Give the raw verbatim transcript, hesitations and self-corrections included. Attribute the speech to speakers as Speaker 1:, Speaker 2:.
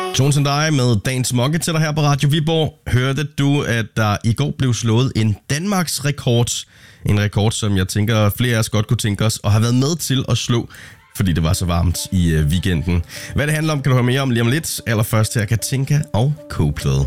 Speaker 1: Tones and I med dagens mokke til dig her på Radio Viborg. Hørte du, at der i går blev slået en Danmarks rekord? En rekord, som jeg tænker, flere af os godt kunne tænke os, og har været med til at slå, fordi det var så varmt i weekenden. Hvad det handler om, kan du høre mere om lige om lidt. Allerførst her Katinka og Coldplay.